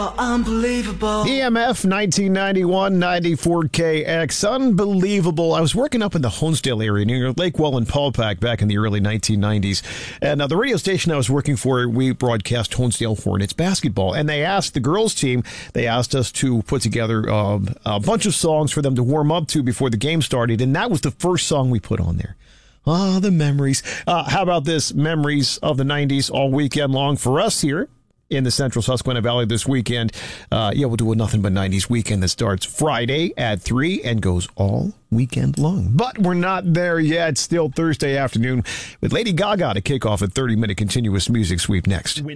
Unbelievable. EMF 1991 94KX. Unbelievable. I was working up in the Honesdale area near Lakewell and Paulpack back in the early 1990s. And the radio station I was working for, we broadcast Honesdale Hornets basketball. And they asked the girls team, they asked us to put together a bunch of songs for them to warm up to before the game started. And that was the first song we put on there. Ah, the memories. How about this? Memories of the 90s all weekend long for us here in the Central Susquehanna Valley this weekend. We'll do a Nothing But 90s weekend that starts Friday at 3 and goes all weekend long. But we're not there yet. Still Thursday afternoon with Lady Gaga to kick off a 30-minute continuous music sweep next.